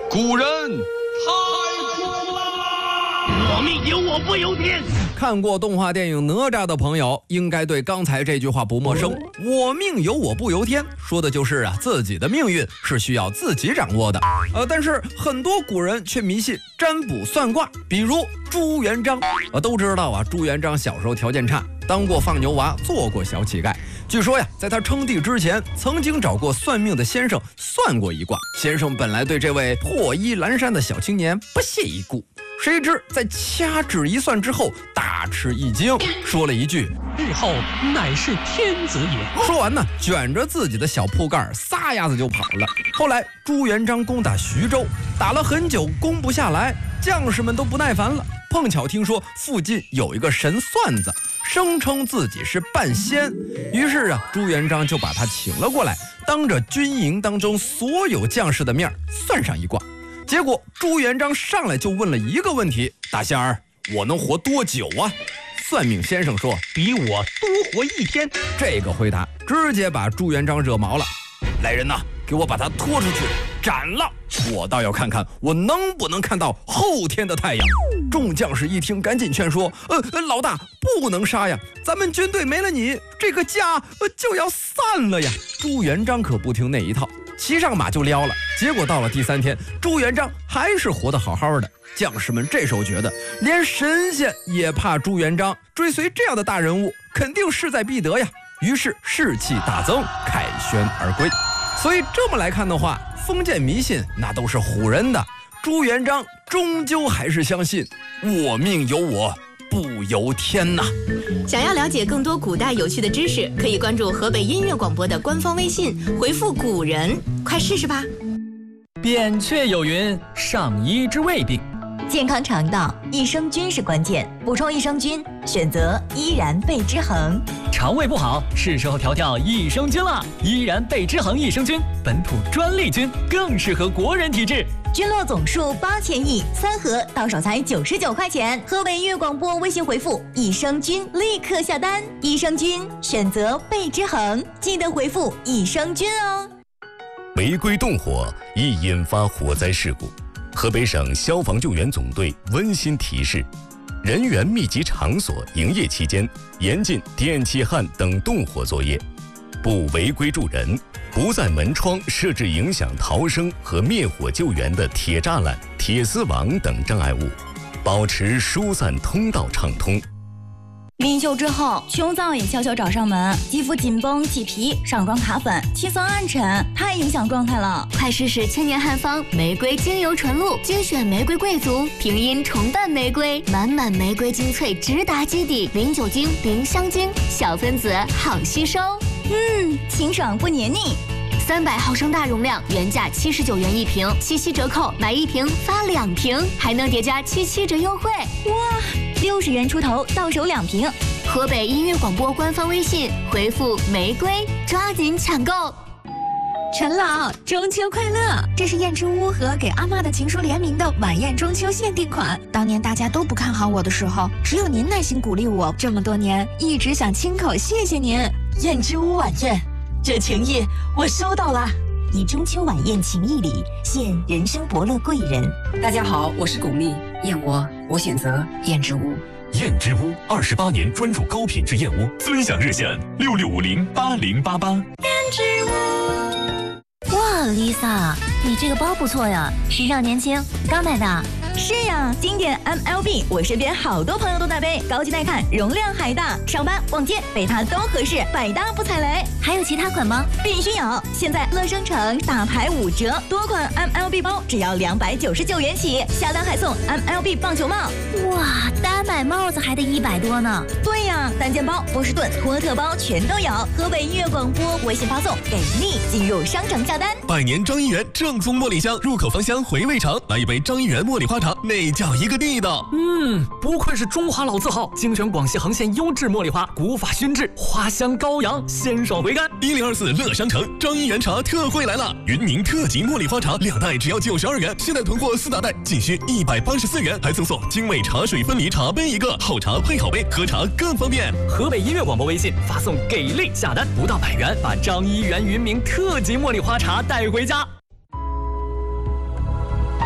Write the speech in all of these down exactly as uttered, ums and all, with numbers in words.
古人太苦了， 我命由我不由天。 看过动画电影《哪吒》的朋友应该对刚才这句话不陌生。我命由我不由天，说的就是啊自己的命运是需要自己掌握的。呃，但是很多古人却迷信占卜算卦，比如朱元璋。呃，都知道啊，朱元璋小时候条件差，当过放牛娃，做过小乞丐。据说呀，在他称帝之前，曾经找过算命的先生算过一卦。先生本来对这位破衣阑珊的小青年不屑一顾，谁知在掐指一算之后，大吃一惊，说了一句：“ 日后乃是天子也。” 说完呢，卷着自己的小铺盖，撒丫子就跑了。后来朱元璋攻打徐州，打了很久攻不下来，将士们都不耐烦了。碰巧听说附近有一个神算子，声称自己是半仙，于是啊，朱元璋就把他请了过来，当着军营当中所有将士的面算上一卦。结果朱元璋上来就问了一个问题：“大仙儿，我能活多久啊？”算命先生说：“ 比我多活一天。” 这个回答直接把朱元璋惹毛了。来人呐，给我把他拖出去斩了！我倒要看看我能不能看到后天的太阳。众将士一听，赶紧劝说：“呃，老大不能杀呀，咱们军队没了你，这个家呃就要散了呀！”朱元璋可不听那一套，骑上马就撩了。结果到了第三天，朱元璋还是活得好好的。将士们这时候觉得，连神仙也怕朱元璋，追随这样的大人物，肯定势在必得呀。于是士气大增，凯旋而归。所以这么来看的话，封建迷信那都是唬人的。朱元璋终究还是相信我命由我不由天呐。 想要了解更多古代有趣的知识，可以关注河北音乐广播的官方微信，回复古人，快试试吧。 扁鹊有云：上医之未病。 健康肠道，益生菌是关键，补充益生菌，选择依然贝之恒。 肠胃不好，是时候调调益生菌了。依然贝之恒益生菌，本土专利菌，更适合国人体质。 菌落总数八千亿，三盒到手才九十九块钱。河北音乐广播微信回复益生菌，立刻下单。益生菌选择贝之恒，记得回复益生菌哦。 玫瑰动火易引发火灾事故。河北省消防救援总队温馨提示：人员密集场所营业期间，严禁电气焊等动火作业，不违规助人，不在门窗设置影响逃生和灭火救援的铁栅栏、铁丝网等障碍物，保持疏散通道畅通。 临休之后，穷燥也悄悄找上门，肌肤紧绷、起皮、上妆卡粉、气色暗沉，太影响状态了。 快试试千年汉方玫瑰精油纯露，精选玫瑰贵族，平阴重瓣玫瑰，满满玫瑰精粹直达基底，零酒精、零香精，小分子好吸收。 嗯，清爽不黏腻。 三百毫升大容量，原价七十九元一瓶，七夕折扣买一瓶发两瓶，还能叠加七七折优惠。 哇，六十元出头到手两瓶。 河北音乐广播官方微信回复玫瑰，抓紧抢购。 陈老，中秋快乐！这是燕之屋和给阿嬷的情书联名的晚宴中秋限定款。当年大家都不看好我的时候，只有您耐心鼓励我，这么多年一直想亲口谢谢您。 燕之屋晚宴，这情谊我收到了。 以中秋晚宴情谊礼，献人生伯乐贵人。 大家好，我是巩俐，燕窝我选择燕之屋。 燕之屋二十八年专注高品质燕窝，尊享热线六六五零八零八八。 燕之屋。哇 ，Lisa， 你这个包不错呀，时尚年轻，刚买的。是呀，经典 M L B， 我身边好多朋友都在背，高级耐看，容量还大，上班逛街背它都合适，百搭不踩雷。还有其他款吗？必须有！现在乐商城大牌五折，多款 M L B 包只要两百九十九元起，下单还送 M L B 棒球帽。哇，单买帽子还得一百多呢。对呀，单肩包、波士顿、托特包全都有。河北音乐广播微信发送给力，进入商城下单。 百年张一元正宗茉莉香，入口芳香，回味长。来一杯张一元茉莉花茶。那叫一个地道。 嗯，不愧是中华老字号，精选广西横县优质茉莉花，古法熏制，花香高扬，鲜爽回甘。 一零二四乐商城张一元茶特惠来了，云宁特级茉莉花茶两袋只要九十二元，现在囤货四大袋仅需一百八十四元，还赠送精美茶水分离茶杯一个，好茶配好杯，喝茶更方便。 河北音乐广播微信发送给力下单，不到百元，把张一元云茗特级茉莉花茶带回家。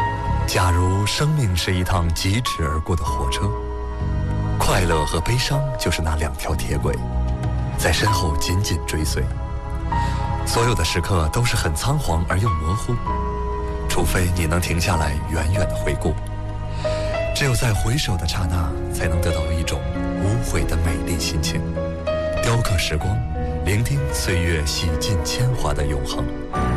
假如生命是一趟疾驰而过的火车，快乐和悲伤就是那两条铁轨，在身后紧紧追随。所有的时刻都是很仓皇而又模糊，除非你能停下来远远的回顾。只有在回首的刹那，才能得到一种无悔的美丽心情，雕刻时光，聆听岁月洗尽铅华的永恒。